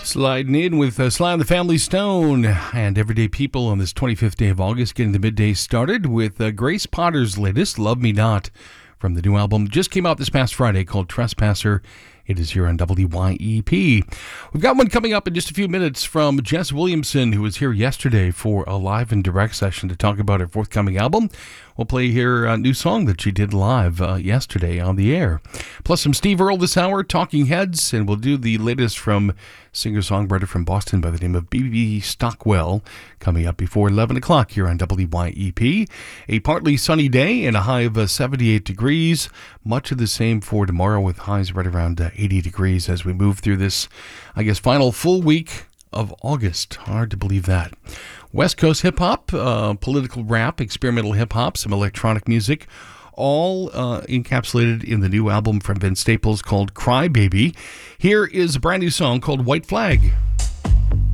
Sliding in with Sly and the Family Stone and Everyday People on this 25th day of August, getting the midday started with Grace Potter's latest, Love Me Not, from the new album. Just came out this past Friday called Trespasser. It is here on WYEP. We've got one coming up in just a few minutes from Jess Williamson, who was here yesterday for a live and direct session to talk about her forthcoming album. We'll play her new song that she did live yesterday on the air. Plus some Steve Earle this hour, Talking Heads, and we'll do the latest from singer-songwriter from Boston by the name of B.B. Stockwell, coming up before 11 o'clock here on WYEP. A partly sunny day and a high of 78 degrees. Much of the same for tomorrow with highs right around 80 degrees as we move through this, I guess, final full week of August. Hard to believe that. West Coast hip-hop, political rap, experimental hip-hop, some electronic music, all encapsulated in the new album from Vince Staples called Cry Baby. Here is a brand new song called White Flag.